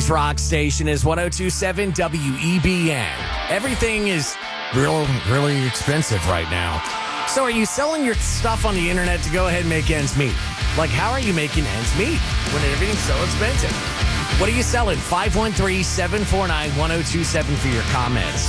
rock station is 1027 WEBN. Everything is really expensive right now. So are you selling your stuff on the internet to go ahead and make ends meet? Like, how are you making ends meet when everything's so expensive? What are you selling? 513-749-1027 for your comments.